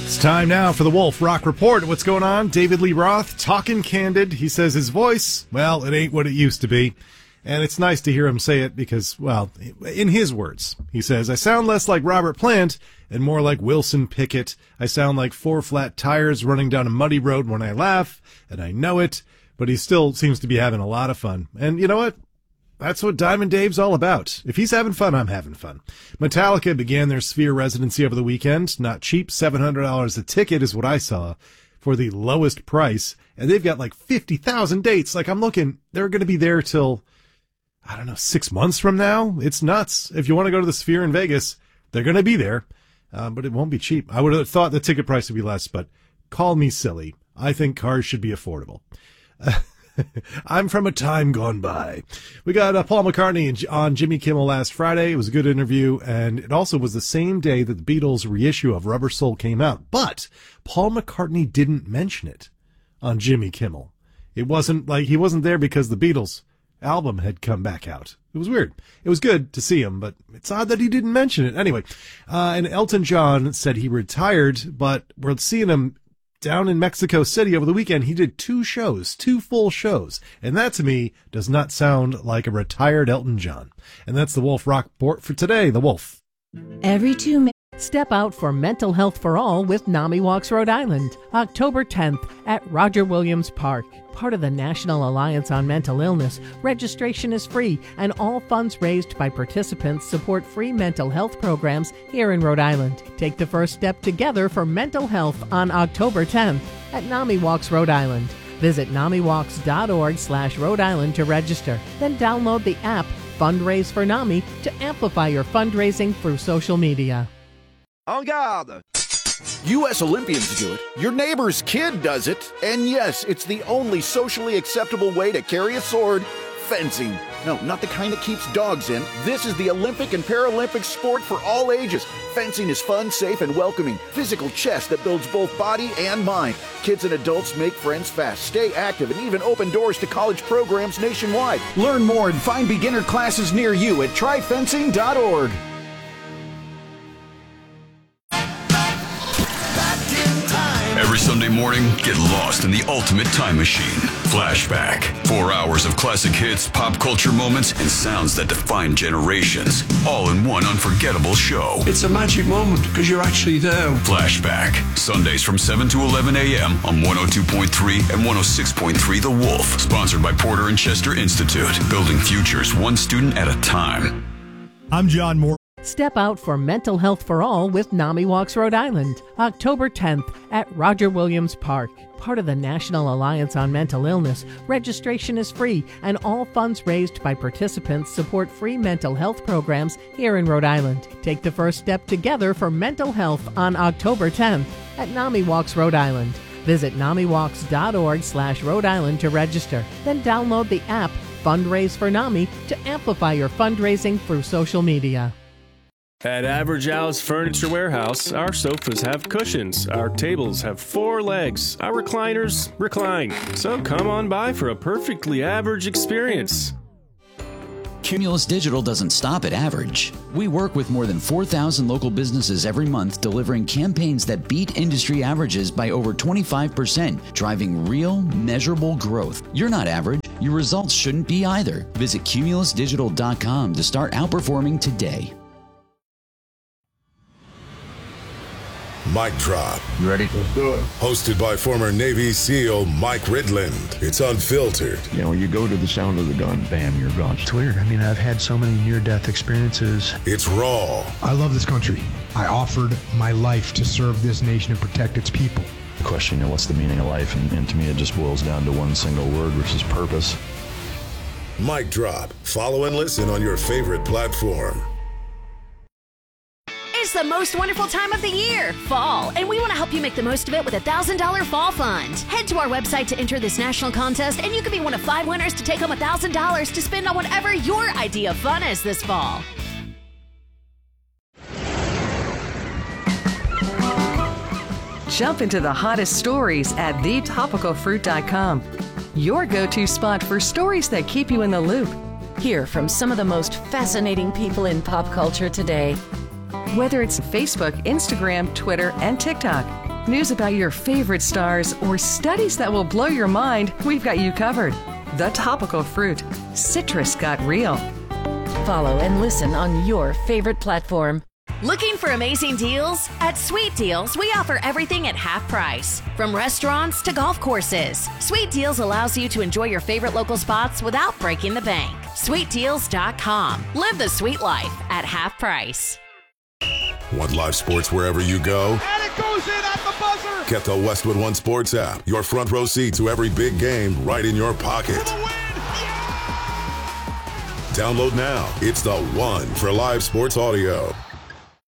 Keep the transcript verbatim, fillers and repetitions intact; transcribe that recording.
It's time now for the Wolf Rock Report. What's going on? David Lee Roth, talking candid. He says his voice, well, it ain't what it used to be. And it's nice to hear him say it because, well, in his words, he says, I sound less like Robert Plant and more like Wilson Pickett. I sound like four flat tires running down a muddy road when I laugh, and I know it, but he still seems to be having a lot of fun. And you know what? That's what Diamond Dave's all about. If he's having fun, I'm having fun. Metallica began their Sphere residency over the weekend. Not cheap, seven hundred dollars a ticket is what I saw for the lowest price. And they've got like fifty thousand dates. Like I'm looking, they're going to be there till, I don't know, six months from now. It's nuts. If you want to go to the Sphere in Vegas, they're going to be there. Uh, but it won't be cheap. I would have thought the ticket price would be less, but call me silly. I think cars should be affordable. I'm from a time gone by. We got uh, Paul McCartney on Jimmy Kimmel last Friday. It was a good interview, and it also was the same day that the Beatles reissue of Rubber Soul came out. But Paul McCartney didn't mention it on Jimmy Kimmel. It wasn't like he wasn't there because the Beatles album had come back out. It was weird. It was good to see him, but it's odd that he didn't mention it. Anyway, uh, and Elton John said he retired, but we're seeing him down in Mexico City over the weekend. He did two shows, two full shows. And that to me does not sound like a retired Elton John. And that's the Wolf Rock Report for today. The Wolf. Every two minutes. Step out for Mental Health for All with NAMI Walks Rhode Island, October tenth at Roger Williams Park. Part of the National Alliance on Mental Illness, registration is free and all funds raised by participants support free mental health programs here in Rhode Island. Take the first step together for mental health on October tenth at NAMI Walks Rhode Island. Visit namiwalks.org slash Rhode Island to register. Then download the app Fundraise for NAMI to amplify your fundraising through social media. En garde! U S Olympians do it, your neighbor's kid does it, and yes, it's the only socially acceptable way to carry a sword, fencing. No, not the kind that keeps dogs in. This is the Olympic and Paralympic sport for all ages. Fencing is fun, safe, and welcoming. Physical chess that builds both body and mind. Kids and adults make friends fast, stay active, and even open doors to college programs nationwide. Learn more and find beginner classes near you at try fencing dot org. Every Sunday morning, get lost in the ultimate time machine. Flashback. Four hours of classic hits, pop culture moments, and sounds that define generations. All in one unforgettable show. It's a magic moment because you're actually there. Flashback. Sundays from seven to eleven a.m. on one oh two point three and one oh six point three The Wolf. Sponsored by Porter and Chester Institute. Building futures one student at a time. I'm John Moore. Step out for Mental Health for All with NAMI Walks Rhode Island, October tenth at Roger Williams Park. Part of the National Alliance on Mental Illness, registration is free and all funds raised by participants support free mental health programs here in Rhode Island. Take the first step together for mental health on October tenth at NAMI Walks Rhode Island. Visit namiwalks.org slash Rhode Island to register. Then download the app Fundraise for NAMI to amplify your fundraising through social media. At Average Al's Furniture Warehouse, our sofas have cushions, our tables have four legs, our recliners recline. So come on by for a perfectly average experience. Cumulus Digital doesn't stop at average. We work with more than four thousand local businesses every month, delivering campaigns that beat industry averages by over twenty-five percent, driving real, measurable growth. You're not average. Your results shouldn't be either. Visit cumulus digital dot com to start outperforming today. Mic Drop. You ready? Let's do it. Hosted by former Navy SEAL Mike Ridland. It's unfiltered. You know, you go to the sound of the gun, bam, you're gone. It's weird. I mean, I've had so many near-death experiences. It's raw. I love this country. I offered my life to serve this nation and protect its people. The question, you know, what's the meaning of life? And, and to me, it just boils down to one single word, which is purpose. Mic Drop. Follow and listen on your favorite platform. It's the most wonderful time of the year, fall, and we want to help you make the most of it with a one thousand dollars Fall Fund. Head to our website to enter this national contest, and you can be one of five winners to take home one thousand dollars to spend on whatever your idea of fun is this fall. Jump into the hottest stories at the topical fruit dot com. Your go-to spot for stories that keep you in the loop. Hear from some of the most fascinating people in pop culture today. Whether it's Facebook, Instagram, Twitter, and TikTok, News about your favorite stars or studies that will blow your mind, we've got you covered. The Topical Fruit. Citrus got real. Follow and listen on your favorite platform. Looking for amazing deals? At Sweet Deals, we offer everything at half price. From restaurants to golf courses, Sweet Deals allows you to enjoy your favorite local spots without breaking the bank. sweet deals dot com. Live the sweet life at half price. Want live sports wherever you go? And it goes in at the buzzer! Get the Westwood One Sports app. Your front row seat to every big game right in your pocket. For the win! Yeah! Download now. It's the one for live sports audio.